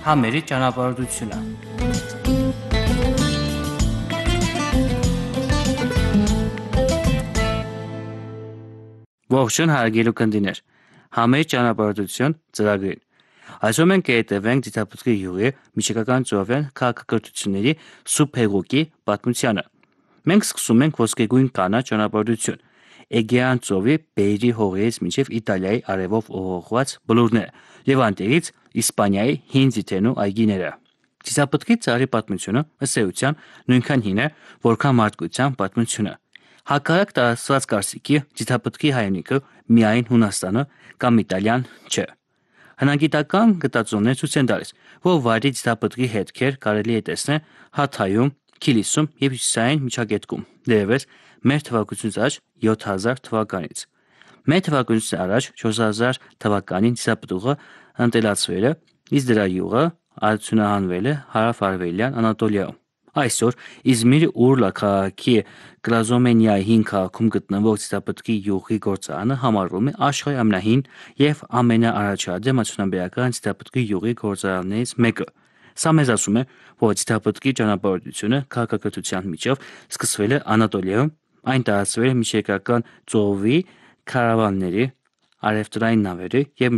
Համերի ճանապարհորդությունը։ Ողջույն հարգելի ունկնդիրներ, համերի ճանապարհորդություն ծրագրին։ Այսօր մենք կհետևենք Ձիթապտղի յուղի միջնակայական ծովյան քաղաքակրթությունների Սուրբ Հեղուկի պատմությանը։ Մենք սկսում ենք ոսկեգույն կանաչ ճանապարհորդություն, Էգեյան ծովի Բեյրի հողերից մինչև Իտալիայի արևով ուղղված բլուրները եւ անտեղից Իսպանիայի հին ձիթերն ու այգիները։ Ձիթապտղի ծառի պատմությունը ըստ էության նույնքան հին է, որքան մարդկության պատմությունը։ Հակառակ տարածված կարծիքի Ձիթապտղի հայրենիքը միայն Հունաստանը կամ Իտալիան չէ։ Հնագիտական գտածոներ ցույց են տալիս, որ վայրի Ձիթապտղի հետքեր կարելի է տեսնել Հաթայում, Քիլիսում եւ Հյուսիսային Միջագետքում, դերևս մեր թվարկությունից առաջ 7000 թվականից։ Մեր թվարկությունից առաջ 4000 թվականին Ձիթապտուղը ընտելացվել է, իսկ դրա յուղը արդյունահանվել է հարավ-արևելյան Անատոլիայում։ Այսօր Իզմիրի Ուրլա քաղաքի Կլազոմենիայի հին քաղաքում գտնվող Ձիթապտղի յուղի գործարանը համարվում է աշխարհի ամենահին եւ ամենաառաջադեմ արդյունաբերական Ձիթապտղի յուղի գործարաններից մեկը։ Սա մեզ ասում է, որ Ձիթապտղի ճանապարհորդությունը քաղաքակրթության միջով սկսվել է Անատոլիայում, այն տարածվել է միջերկրական ծովի քարավանների, առևտրային նավերի եւ